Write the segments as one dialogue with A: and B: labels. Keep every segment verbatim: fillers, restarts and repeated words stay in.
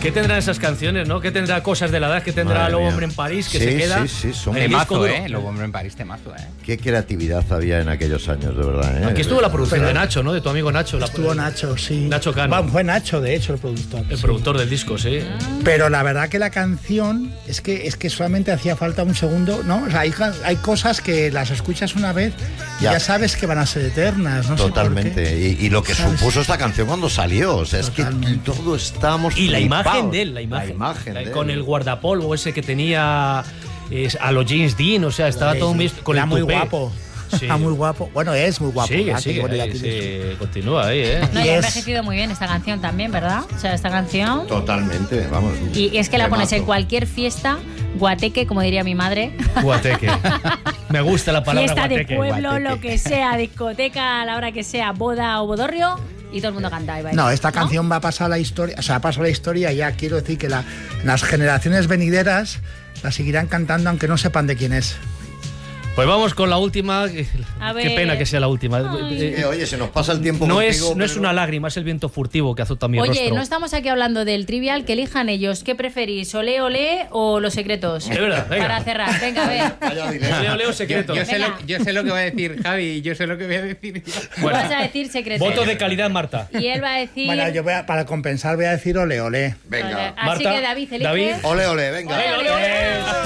A: ¿Qué tendrán esas canciones, no? ¿Qué tendrá Cosas de la Edad? ¿Qué tendrá Lobo Hombre en París? Que
B: sí,
A: se queda.
B: Sí, sí, son
C: temazo, ¿eh? Lobo Hombre en París, temazo, ¿eh?
B: Qué creatividad había en aquellos años, de verdad, ¿eh?
A: Aquí estuvo la producción Pero, de Nacho, ¿no? De tu amigo Nacho. La
D: estuvo Nacho, sí.
A: Nacho Cano.
D: Bueno, fue Nacho, de hecho, el productor.
A: El
D: sí.
A: productor del disco, sí.
D: Pero la verdad que la canción es que es que solamente hacía falta un segundo, ¿no? O sea, hay, hay cosas que las escuchas una vez y ya, ya sabes que van a ser eternas, ¿no?
B: Totalmente.
D: Sé por qué.
B: Y, y lo que
D: ¿Sabes?
B: Supuso esta canción cuando salió. O sea,
D: Totalmente.
B: es que todos estamos
A: Y la
B: flipados.
A: imagen de él, la imagen.
B: La imagen
A: la,
B: de
A: con
B: él.
A: el guardapolvo ese que tenía eh, a los James Dean, o sea, estaba
D: Sí,
A: todo
D: sí.
A: visto con
D: Era
A: el
D: muy
A: tupé.
D: guapo.
A: Sí.
D: Está muy guapo. Bueno, es muy guapo.
A: Sigue,
D: ah,
A: sigue,
D: bueno,
A: ahí,
D: ya
A: sí, continúa ahí, ¿eh?
E: No, y
D: Y
E: ha
D: es-
E: envejecido muy bien esta canción también, ¿verdad? O sea, esta canción...
B: Totalmente, vamos.
E: Y es que la pones en
B: temazo.
E: cualquier fiesta, guateque, como diría mi madre.
A: Guateque. Me gusta la palabra
E: Fiesta
A: guateque.
E: de pueblo,
B: guateque.
E: lo que sea, discoteca, a la hora que sea, boda o bodorrio, y todo el mundo canta y baila.
D: No, esta canción va a pasar a la historia, o sea, ha pasado a la historia y ya quiero decir que la, las generaciones venideras la seguirán cantando aunque no sepan de quién es.
A: Pues vamos con la última.
E: A
A: Qué
E: ver.
A: pena que sea la última.
E: Ay.
A: Eh,
B: Eh, oye, se nos pasa el tiempo
A: no
B: contigo,
A: es, no es
B: Pedro.
A: una lágrima, es el viento furtivo que azota mi
E: Oye,
A: rostro.
E: no estamos aquí hablando del trivial, que elijan ellos. ¿Qué preferís, olé, olé o los secretos?
A: Es verdad, venga.
E: Para cerrar, venga, a ver.
B: Calla, dile.
A: Leo, leo
C: Yo,
A: secreto.
C: yo sé
E: Venga.
C: lo, yo sé lo que va a decir Javi, yo sé lo que voy a decir yo.
A: Bueno.
E: Vas a decir secretos.
A: Voto de calidad, Marta.
E: Y él va a decir...
D: Bueno, yo voy a- para compensar voy a decir ole, ole.
B: Venga.
E: Así
A: Marta,
E: que David, elige.
A: David.
B: Ole, ole, venga.
E: Ole, ole, ole.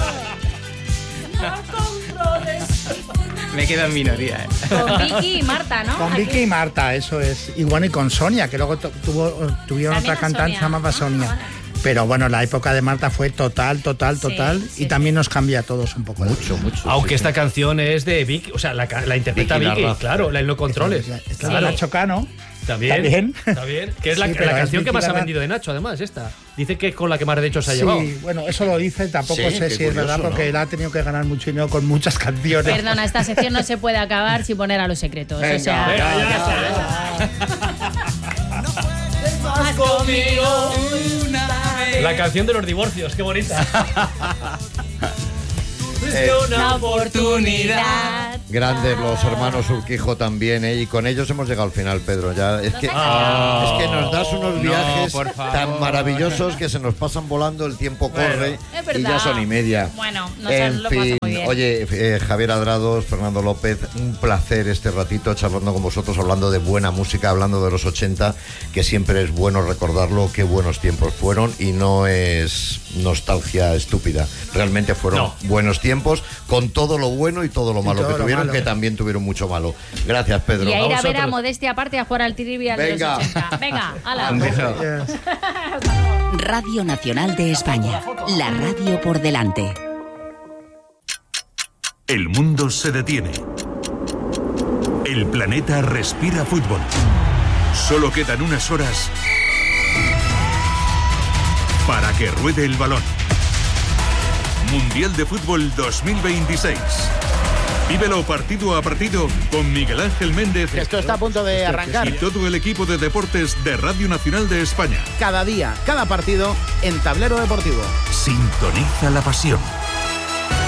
C: Me quedo en minoría, ¿eh?
E: Con Vicky y Marta, ¿no?
D: Con
E: Aquí.
D: Vicky y Marta, eso es. Y bueno, y con Sonia, que luego tu- tuvo, tuvieron
E: También
D: otra
E: a
D: cantante,
E: Sonia.
D: se llamaba
E: Ah,
D: Sonia.
E: vale.
D: Pero bueno, la época de Marta fue total, total,
E: Sí,
D: total.
E: sí,
D: y también
E: sí.
D: nos cambia a todos un poco.
B: Mucho, mucho.
A: Aunque
B: sí,
A: esta
B: sí.
A: canción es de Vicky, o sea, la, ca- la interpreta
B: Vicky
A: Vicky,
B: Larraz.
A: claro, la en los controles.
D: Estaba
A: Claro.
D: Nacho Cano.
A: También,
D: También.
A: Está bien. Que es la,
D: Sí,
A: la
D: pero es
A: canción que
D: Vicky
A: más ha
D: Larraz.
A: vendido de Nacho, además, esta. Dice que es con la que más derechos ha
D: Sí,
A: llevado.
D: bueno, eso lo dice, tampoco
B: Sí,
D: sé
B: qué
D: si es verdad,
B: curioso,
D: porque
B: ¿no?
D: él ha tenido que ganar mucho dinero con muchas canciones.
E: Perdona, esta sección no se puede acabar sin poner a los secretos.
B: Venga,
E: o sea,
A: Venga, ya está.
C: conmigo una vez.
A: La canción de los divorcios, qué bonita.
B: Eh,
E: una oportunidad.
B: Grandes los hermanos Urquijo también, ¿eh? Y con ellos hemos llegado al final, Pedro. Ya es que,
E: Ah.
B: es que nos das unos
C: No,
B: viajes
C: por favor.
B: tan maravillosos que se nos pasan volando, el tiempo corre
E: Es
B: y
E: verdad.
B: ya son y media.
E: Bueno, nos
B: En
E: lo pasamos
B: fin,
E: muy bien.
B: oye, eh, Javier Adrados, Fernando López, un placer este ratito charlando con vosotros, hablando de buena música, hablando de los ochenta, que siempre es bueno recordarlo, qué buenos tiempos fueron y no es nostalgia estúpida. Realmente fueron
A: No.
B: buenos tiempos, con todo lo bueno y todo lo malo
D: todo
B: que
D: lo
B: tuvieron,
D: malo.
B: que también tuvieron mucho malo. Gracias, Pedro.
E: Y a ir a ver a
A: vosotros.
E: Modestia aparte a jugar al trivial de
B: Venga.
E: los ochenta. Venga, ala.
B: Un beso.
D: Yes.
F: Radio Nacional de España. La radio por delante.
G: El mundo se detiene. El planeta respira fútbol. Solo quedan unas horas para que ruede el balón. Mundial de Fútbol dos mil veintiséis. Vívelo partido a partido con Miguel Ángel Méndez
H: Esto está a punto de arrancar.
G: y todo el equipo de deportes de Radio Nacional de España.
H: Cada día, cada partido en Tablero Deportivo.
G: Sintoniza la pasión.